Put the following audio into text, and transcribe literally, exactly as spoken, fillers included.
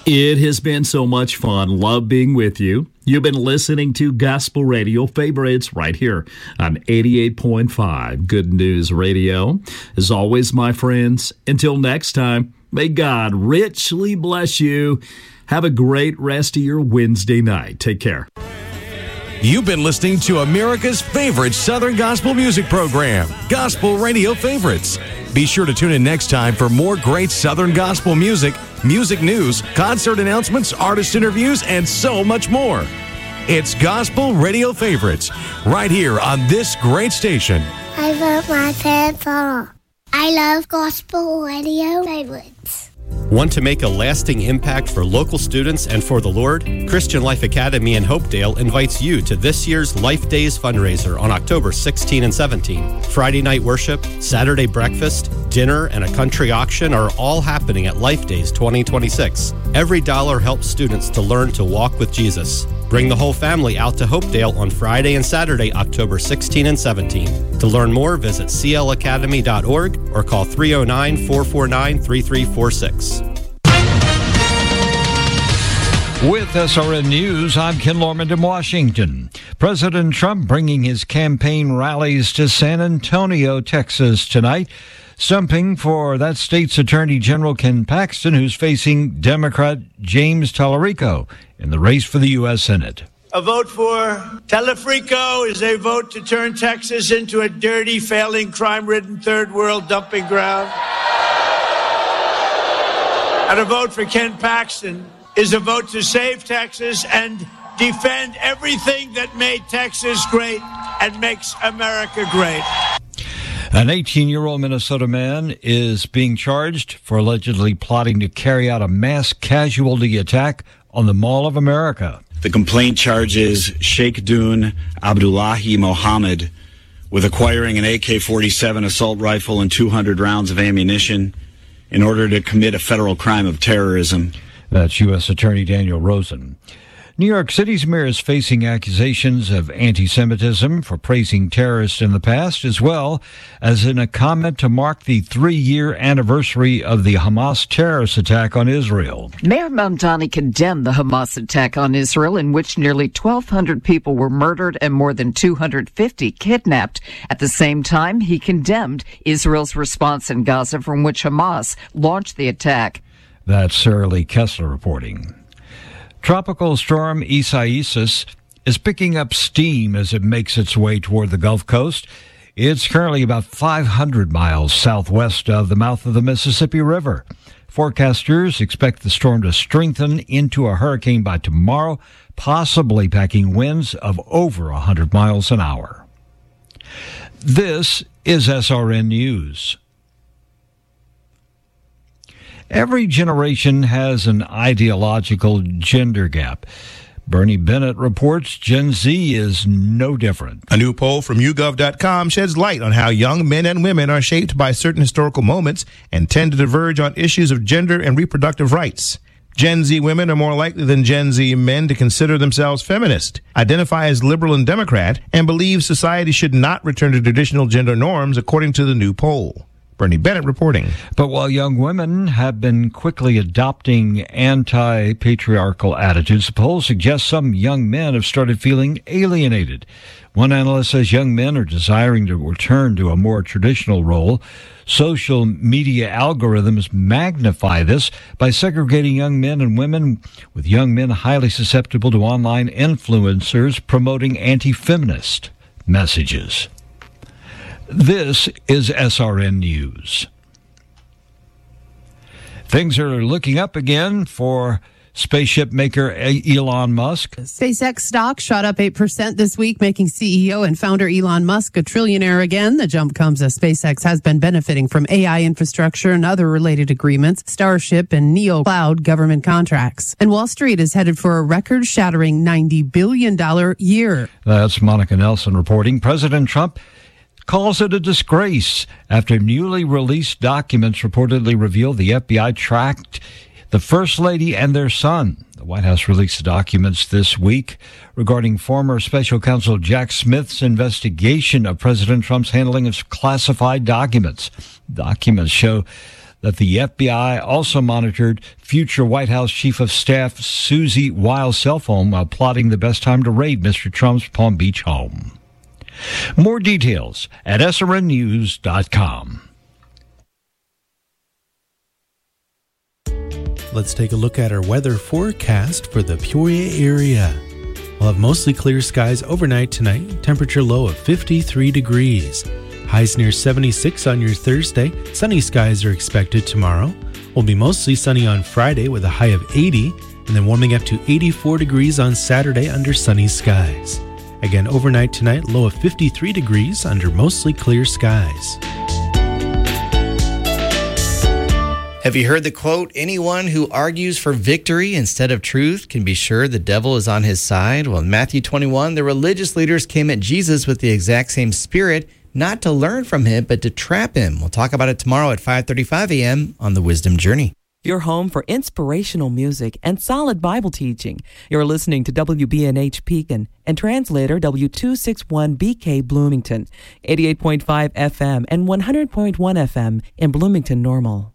It has been so much fun. Love being with you. You've been listening to Gospel Radio Favorites right here on eighty-eight point five Good News Radio. As always, my friends, until next time, may God richly bless you. Have a great rest of your Wednesday night. Take care. You've been listening to America's favorite Southern gospel music program, Gospel Radio Favorites. Be sure to tune in next time for more great Southern gospel music, music news, concert announcements, artist interviews, and so much more. It's Gospel Radio Favorites, right here on this great station. I love my pencil. I love Gospel Radio Favorites. Want to make a lasting impact for local students and for the Lord? Christian Life Academy in Hopedale invites you to this year's Life Days fundraiser on October sixteenth and seventeenth. Friday night worship, Saturday breakfast, dinner, and a country auction are all happening at Life Days twenty twenty-six. Every dollar helps students to learn to walk with Jesus. Bring the whole family out to Hopedale on Friday and Saturday, October sixteenth and seventeenth. To learn more, visit c l academy dot org or call three oh nine, four four nine, three three four six. With S R N News, I'm Ken Lorman in Washington. President Trump bringing his campaign rallies to San Antonio, Texas tonight, stumping for that state's Attorney General Ken Paxton, who's facing Democrat James Tallarico in the race for the U S Senate. A vote for Tallarico is a vote to turn Texas into a dirty, failing, crime-ridden third world dumping ground. And a vote for Ken Paxton is a vote to save Texas and defend everything that made Texas great and makes America great. An eighteen-year-old Minnesota man is being charged for allegedly plotting to carry out a mass casualty attack on the Mall of America. The complaint charges Sheikh Dun Abdullahi Mohammed with acquiring an A K forty-seven assault rifle and two hundred rounds of ammunition in order to commit a federal crime of terrorism. That's U S Attorney Daniel Rosen. New York City's mayor is facing accusations of anti-Semitism for praising terrorists in the past, as well as in a comment to mark the three-year anniversary of the Hamas terrorist attack on Israel. Mayor Mamdani condemned the Hamas attack on Israel, in which nearly twelve hundred people were murdered and more than two hundred fifty kidnapped. At the same time, he condemned Israel's response in Gaza, from which Hamas launched the attack. That's Sarah Lee Kessler reporting. Tropical storm Isaias is picking up steam as it makes its way toward the Gulf Coast. It's currently about five hundred miles southwest of the mouth of the Mississippi River. Forecasters expect the storm to strengthen into a hurricane by tomorrow, possibly packing winds of over one hundred miles an hour. This is S R N News. Every generation has an ideological gender gap. Bernie Bennett reports Gen Z is no different. A new poll from you gov dot com sheds light on how young men and women are shaped by certain historical moments and tend to diverge on issues of gender and reproductive rights. Gen Z women are more likely than Gen Z men to consider themselves feminist, identify as liberal and Democrat, and believe society should not return to traditional gender norms, according to the new poll. Bernie Bennett reporting. But while young women have been quickly adopting anti-patriarchal attitudes, the poll suggests some young men have started feeling alienated. One analyst says young men are desiring to return to a more traditional role. Social media algorithms magnify this by segregating young men and women, with young men highly susceptible to online influencers promoting anti-feminist messages. This is S R N News. Things are looking up again for spaceship maker Elon Musk. SpaceX stock shot up eight percent this week, making C E O and founder Elon Musk a trillionaire again. The jump comes as SpaceX has been benefiting from A I infrastructure and other related agreements, Starship and Neo Cloud government contracts. And Wall Street is headed for a record-shattering ninety billion dollars year. That's Monica Nelson reporting. President Trump calls it a disgrace after newly released documents reportedly reveal the F B I tracked the First Lady and their son. The White House released the documents this week regarding former Special Counsel Jack Smith's investigation of President Trump's handling of classified documents. Documents show that the F B I also monitored future White House Chief of Staff Susie Wiles' cell phone while plotting the best time to raid Mister Trump's Palm Beach home. More details at S R N news dot com. Let's take a look at our weather forecast for the Peoria area. We'll have mostly clear skies overnight tonight, temperature low of fifty-three degrees. Highs near seventy-six on your Thursday. Sunny skies are expected tomorrow. Will be mostly sunny on Friday with a high of eighty, and then warming up to eighty-four degrees on Saturday under sunny skies. Again, overnight tonight, low of fifty-three degrees under mostly clear skies. Have you heard the quote, anyone who argues for victory instead of truth can be sure the devil is on his side? Well, in Matthew twenty-one, the religious leaders came at Jesus with the exact same spirit, not to learn from him, but to trap him. We'll talk about it tomorrow at five thirty-five a.m. on The Wisdom Journey. Your home for inspirational music and solid Bible teaching. You're listening to W B N H Pekin and translator W two sixty-one B K Bloomington, eighty-eight point five F M and one hundred point one F M in Bloomington Normal.